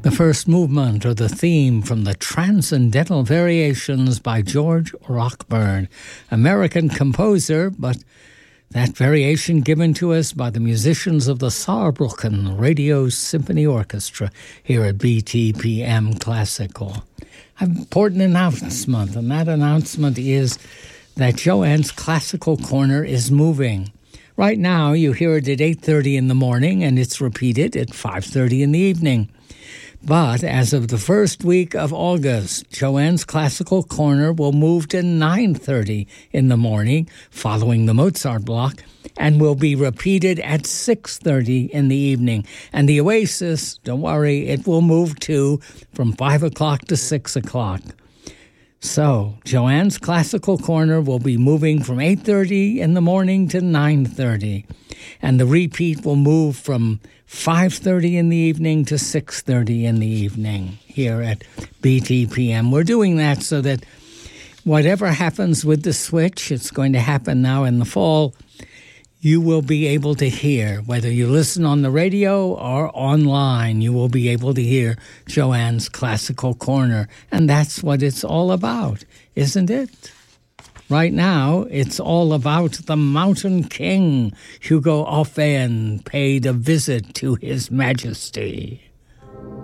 The first movement or the theme from the Transcendental Variations by George Rockburn, American composer, but that variation given to us by the musicians of the Saarbrücken Radio Symphony Orchestra here at BTPM Classical. I have an important announcement, and that announcement is that Joanne's Classical Corner is moving. Right now, you hear it at 8:30 in the morning, and it's repeated at 5:30 in the evening. But as of the first week of August, Joanne's Classical Corner will move to 9:30 in the morning following the Mozart block and will be repeated at 6:30 in the evening. And the Oasis, don't worry, it will move too from 5 o'clock to 6 o'clock. So, Joanne's Classical Corner will be moving from 8:30 in the morning to 9:30. And the repeat will move from 5:30 in the evening to 6:30 in the evening here at BTPM. We're doing that so that whatever happens with the switch, it's going to happen now in the fall, you will be able to hear, whether you listen on the radio or online, you will be able to hear Joanne's Classical Corner. And that's what it's all about, isn't it? Right now, it's all about the Mountain King. Hugo Auffahren paid a visit to His Majesty.